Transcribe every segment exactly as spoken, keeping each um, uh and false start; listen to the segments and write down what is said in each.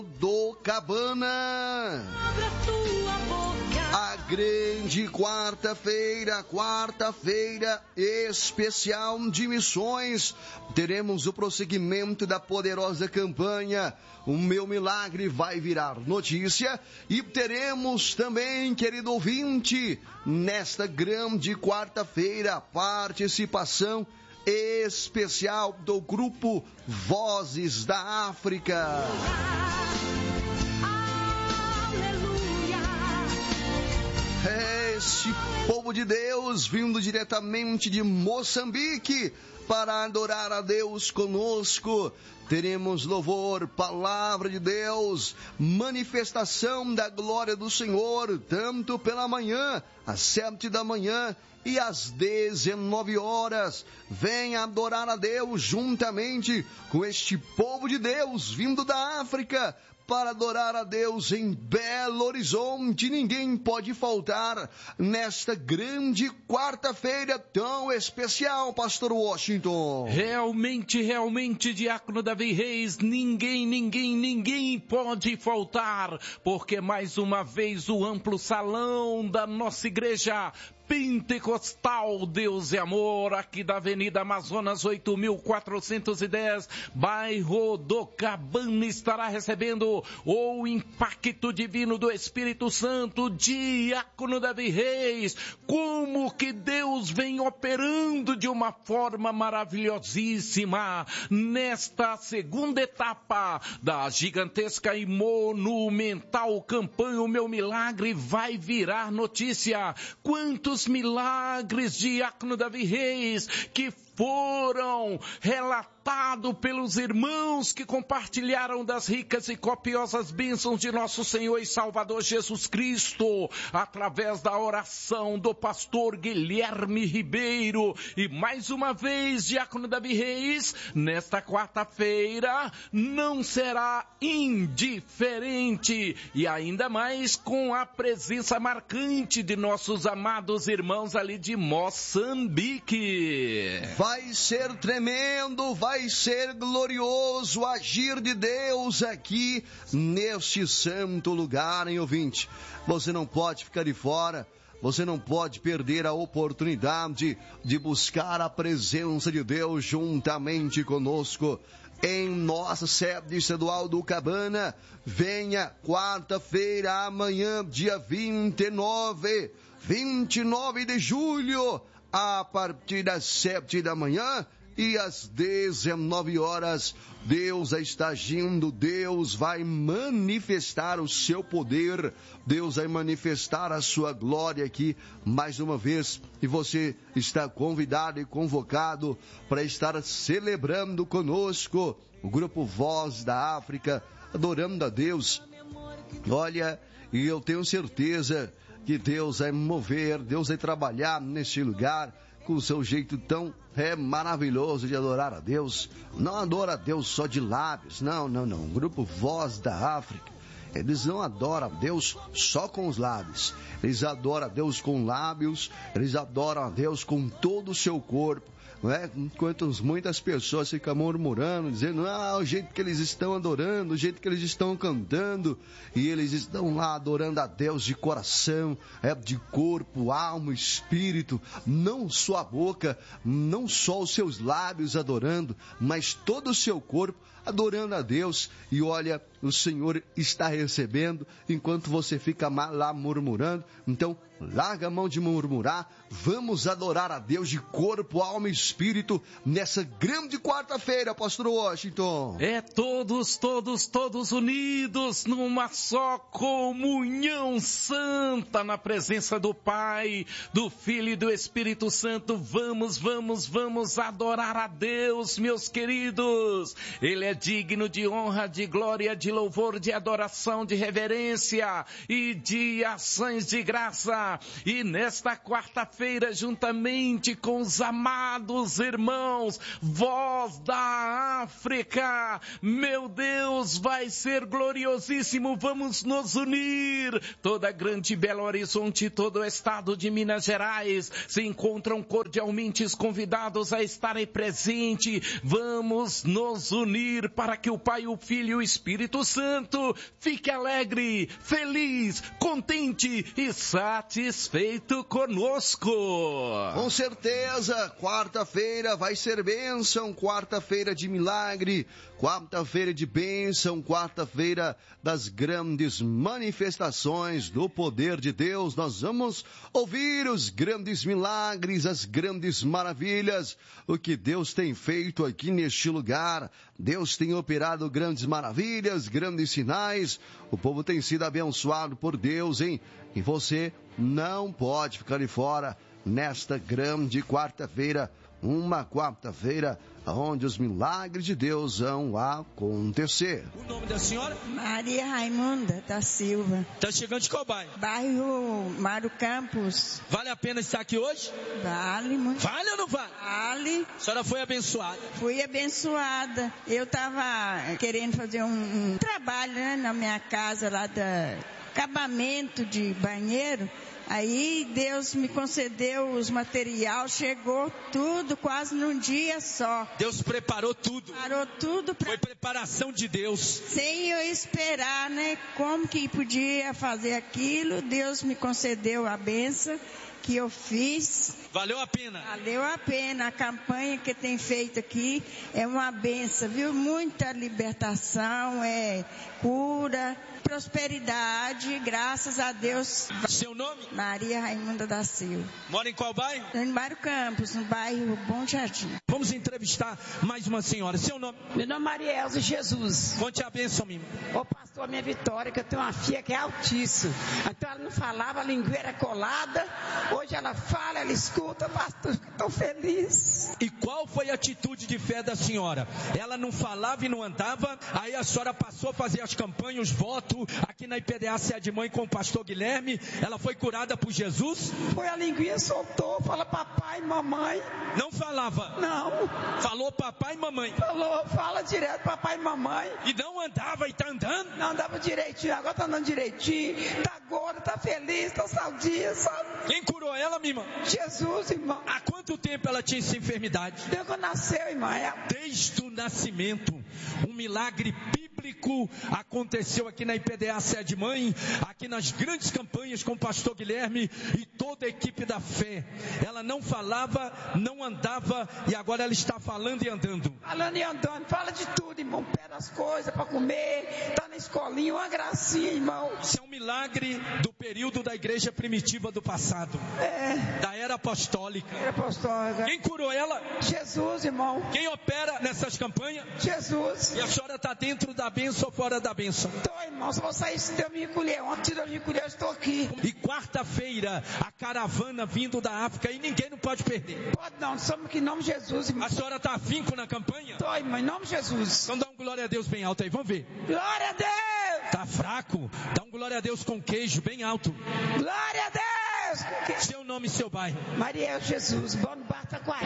do Cabana. A grande quarta-feira, quarta-feira especial de missões. Teremos o prosseguimento da poderosa campanha O Meu Milagre Vai Virar Notícia. E teremos também, querido ouvinte, nesta grande quarta-feira, participação especial do grupo Vozes da África. Este povo de Deus vindo diretamente de Moçambique para adorar a Deus conosco. Teremos louvor, palavra de Deus, manifestação da glória do Senhor, tanto pela manhã, às sete da manhã e às dezenove horas. Venha adorar a Deus juntamente com este povo de Deus vindo da África para adorar a Deus em Belo Horizonte. Ninguém pode faltar nesta grande quarta-feira tão especial, Pastor Washington. Realmente, realmente, Diácono Davi Reis, ninguém, ninguém, ninguém pode faltar, porque mais uma vez o amplo salão da nossa igreja Pentecostal Deus e Amor, aqui da Avenida Amazonas oito mil quatrocentos e dez, bairro do Cabana, estará recebendo o impacto divino do Espírito Santo. Diácono Davi Reis, como que Deus vem operando de uma forma maravilhosíssima nesta segunda etapa da gigantesca e monumental campanha O Meu Milagre Vai Virar Notícia. Quantos milagres, Diácono Davi Reis, que foram relatados pelos irmãos que compartilharam das ricas e copiosas bênçãos de nosso Senhor e Salvador Jesus Cristo, através da oração do pastor Guilherme Ribeiro. E mais uma vez, Diácono Davi Reis, nesta quarta-feira não será indiferente, e ainda mais com a presença marcante de nossos amados irmãos ali de Moçambique. Vai ser tremendo, vai ser glorioso o agir de Deus aqui neste santo lugar, hein, ouvinte? Você não pode ficar de fora, você não pode perder a oportunidade de buscar a presença de Deus juntamente conosco em nossa sede estadual do Cabana. Venha quarta-feira, amanhã, dia vinte e nove, vinte e nove de julho, a partir das sete da manhã e às dezenove horas, Deus está agindo, Deus vai manifestar o seu poder, Deus vai manifestar a sua glória aqui mais uma vez, e você está convidado e convocado para estar celebrando conosco o grupo Voz da África, adorando a Deus. Olha, e eu tenho certeza que Deus vai mover, Deus vai trabalhar neste lugar com o seu jeito tão é, maravilhoso de adorar a Deus. Não adora a Deus só de lábios, não, não, não. O grupo Voz da África, eles não adoram a Deus só com os lábios. Eles adoram a Deus com lábios, eles adoram a Deus com todo o seu corpo. Não é? Enquanto muitas pessoas ficam murmurando, dizendo, ah, o jeito que eles estão adorando, o jeito que eles estão cantando, e eles estão lá adorando a Deus de coração, é, de corpo, alma, espírito, não só a boca, não só os seus lábios adorando, mas todo o seu corpo adorando a Deus. E olha, o Senhor está recebendo, enquanto você fica lá murmurando. Então, larga a mão de murmurar, vamos adorar a Deus de corpo, alma e espírito, nessa grande quarta-feira, Pastor Washington. É todos, todos, todos unidos numa só comunhão santa, na presença do Pai, do Filho e do Espírito Santo. Vamos, vamos, vamos adorar a Deus, meus queridos. Ele é digno de honra, de glória, de louvor, de adoração, de reverência e de ações de graça. E nesta quarta-feira, juntamente com os amados irmãos, Voz da África, meu Deus, vai ser gloriosíssimo. Vamos nos unir. Toda Grande Belo Horizonte, todo o estado de Minas Gerais se encontram cordialmente convidados a estarem presentes. Vamos nos unir pedir para que o Pai, o Filho e o Espírito Santo fique alegre, feliz, contente e satisfeito conosco. Com certeza, quarta-feira vai ser bênção, quarta-feira de milagre, quarta-feira de bênção, quarta-feira das grandes manifestações do poder de Deus. Nós vamos ouvir os grandes milagres, as grandes maravilhas, o que Deus tem feito aqui neste lugar. Deus tem operado grandes maravilhas, grandes sinais. O povo tem sido abençoado por Deus, hein? E você não pode ficar de fora nesta grande quarta-feira, uma quarta-feira onde os milagres de Deus vão acontecer. O nome da senhora? Maria Raimunda da Silva. Está chegando de qual bairro? Bairro Mário Campos. Vale a pena estar aqui hoje? Vale muito. Vale ou não vale? Vale. A senhora foi abençoada? Fui abençoada. Eu estava querendo fazer um, um trabalho, né, na minha casa lá da acabamento de banheiro. Aí Deus me concedeu os materiais, chegou tudo quase num dia só. Deus preparou tudo. Preparou tudo pra... Foi preparação de Deus. Sem eu esperar, né? Como que podia fazer aquilo, Deus me concedeu a bênção que eu fiz. Valeu a pena. Valeu a pena. A campanha que tem feito aqui é uma benção, viu? Muita libertação, é cura, prosperidade, graças a Deus. Seu nome? Maria Raimunda da Silva. Mora em qual bairro? No bairro Campos, no bairro Bom Jardim. Vamos entrevistar mais uma senhora. Seu nome? Meu nome é Maria Elza Jesus. Conte a bênção, minha. Ô pastor, minha Vitória, que eu tenho uma filha que é altíssima. Então ela não falava, a língua era colada. Hoje ela fala, ela escuta, pastor, estou feliz. E qual foi a atitude de fé da senhora? Ela não falava e não andava, aí a senhora passou a fazer as campanhas, os votos, aqui na I P D A C de Mãe com o pastor Guilherme, ela foi curada por Jesus? Foi, a linguinha soltou, fala papai, mamãe. Não falava? Não. Falou papai e mamãe? Falou, fala direto papai e mamãe. E não andava e tá andando? Não andava direitinho, agora tá andando direitinho, tá gorda, tá feliz, tá saudinha, sabe? Quem curou ela, minha irmã? Jesus, irmão. Há quanto tempo ela tinha essa enfermidade? Desde que nasceu, irmã. É... Desde o nascimento, um milagre bíblico aconteceu aqui na I P D A Sede Mãe, aqui nas grandes campanhas com o pastor Guilherme e toda a equipe da fé. Ela não falava, não andava e agora ela está falando e andando. Falando e andando, fala de tudo, irmão. Pega as coisas para comer, tá na escolinha, uma gracinha, irmão. Isso é um milagre do período da igreja primitiva do passado. É. Da era apostólica. Era apostólica. Quem curou ela? Jesus, irmão. Quem opera nessas campanhas? Jesus. E a senhora está dentro da bênção ou fora da bênção? Tô, irmão. Se eu sair, se Deus me recolher, ontem Deus me recolher, eu estou aqui. E quarta-feira, a caravana vindo da África e ninguém não pode perder. Pode não, somos que em nome de Jesus, irmão. A senhora está afinco na campanha? Tô, irmão, em nome de Jesus. Então dá um glória a Deus bem alto aí, vamos ver. Glória a Deus. Tá fraco? Dá um glória a Deus com queijo bem alto. Glória a Deus. Seu nome e seu bairro? Maria Jesus, Bom Bataquari.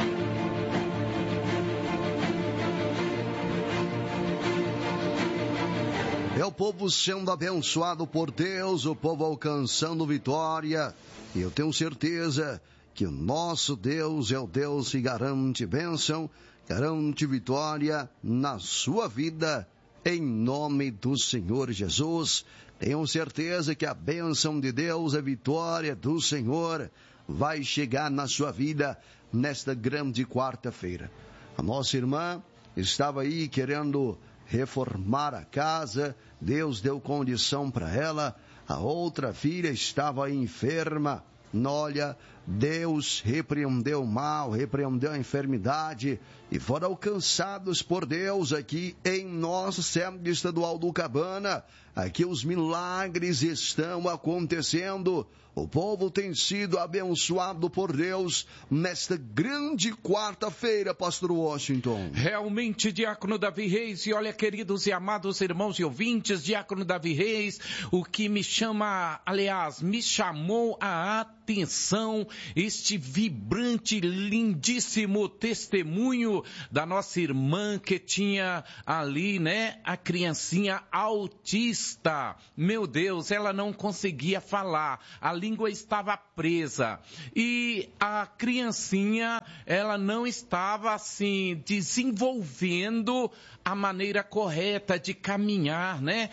É o povo sendo abençoado por Deus, o povo alcançando vitória. E eu tenho certeza que o nosso Deus é o Deus que garante bênção, garante vitória na sua vida, em nome do Senhor Jesus. Tenho certeza que a bênção de Deus, a vitória do Senhor, vai chegar na sua vida nesta grande quarta-feira. A nossa irmã estava aí querendo reformar a casa, Deus deu condição para ela. A outra filha estava enferma. Olha, Deus repreendeu o mal, repreendeu a enfermidade e foram alcançados por Deus aqui em nosso centro estadual do Cabana. Aqui os milagres estão acontecendo. O povo tem sido abençoado por Deus nesta grande quarta-feira, pastor Washington. Realmente, diácono Davi Reis, e olha, queridos e amados irmãos e ouvintes, diácono Davi Reis, o que me chama, aliás, me chamou a atenção este vibrante, lindíssimo testemunho da nossa irmã que tinha ali, né, a criancinha autista. Meu Deus, ela não conseguia falar, a língua estava presa e a criancinha, ela não estava assim desenvolvendo a maneira correta de caminhar, né?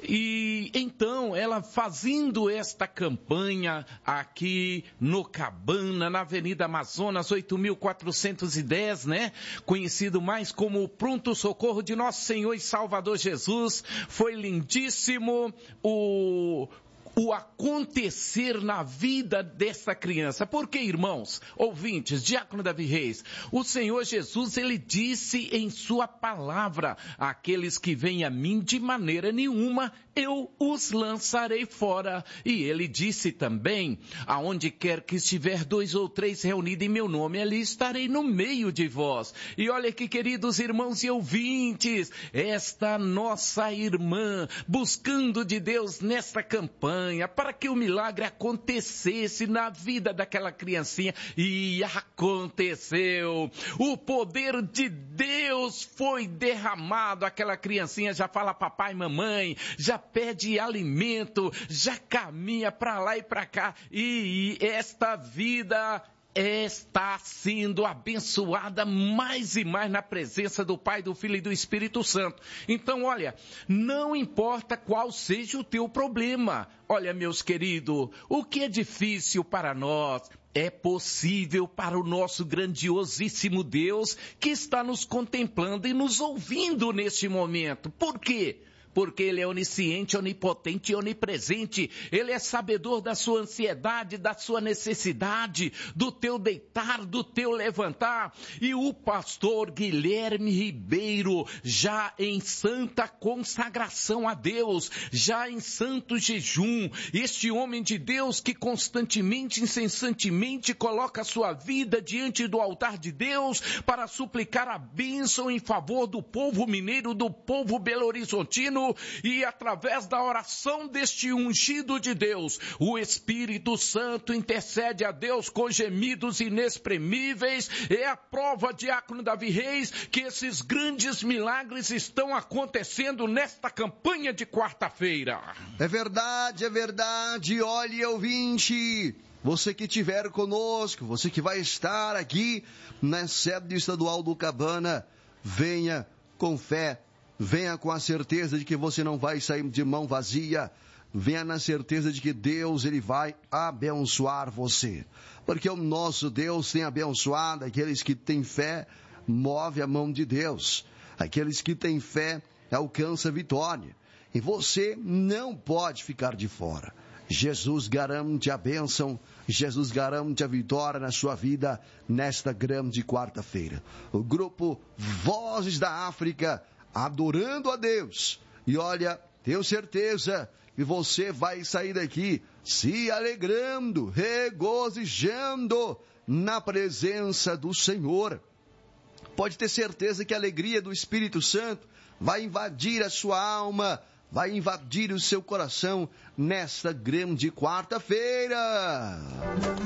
E então ela fazendo esta campanha aqui no Cabana, na Avenida Amazonas oito mil quatrocentos e dez, né? Conhecido mais como o Pronto Socorro de Nosso Senhor e Salvador Jesus. Foi lindíssimo o o acontecer na vida dessa criança. Porque, irmãos, ouvintes, Diácono Davi Reis, o Senhor Jesus, ele disse em sua palavra, aqueles que vêm a mim de maneira nenhuma, eu os lançarei fora. E ele disse também, aonde quer que estiver dois ou três reunidos em meu nome, ali estarei no meio de vós. E olha que, queridos irmãos e ouvintes, esta nossa irmã, buscando de Deus nesta campanha, para que o milagre acontecesse na vida daquela criancinha, e aconteceu. O poder de Deus foi derramado, aquela criancinha já fala papai e mamãe, já pede alimento, já caminha para lá e para cá, e, e esta vida está sendo abençoada mais e mais na presença do Pai, do Filho e do Espírito Santo. Então, olha, não importa qual seja o teu problema. Olha, meus queridos, o que é difícil para nós é possível para o nosso grandiosíssimo Deus que está nos contemplando e nos ouvindo neste momento. Por quê? Porque Ele é onisciente, onipotente e onipresente. Ele é sabedor da sua ansiedade, da sua necessidade, do teu deitar, do teu levantar. E o pastor Guilherme Ribeiro, já em santa consagração a Deus, já em santo jejum, este homem de Deus que constantemente, incessantemente coloca a sua vida diante do altar de Deus para suplicar a bênção em favor do povo mineiro, do povo belo-horizontino. E através da oração deste ungido de Deus, o Espírito Santo intercede a Deus com gemidos inexprimíveis. É a prova, Diácono Davi Reis, que esses grandes milagres estão acontecendo nesta campanha de quarta-feira. É verdade, é verdade. Olhe, ouvinte, você que estiver conosco, você que vai estar aqui na sede estadual do Cabana, venha com fé. Venha com a certeza de que você não vai sair de mão vazia. Venha na certeza de que Deus, Ele vai abençoar você. Porque o nosso Deus tem abençoado aqueles que têm fé, move a mão de Deus. Aqueles que têm fé alcançam a vitória. E você não pode ficar de fora. Jesus garante a bênção, Jesus garante a vitória na sua vida nesta grande quarta-feira. O grupo Vozes da África, adorando a Deus. E olha, tenho certeza que você vai sair daqui se alegrando, regozijando na presença do Senhor. Pode ter certeza que a alegria do Espírito Santo vai invadir a sua alma, vai invadir o seu coração nesta grande quarta-feira.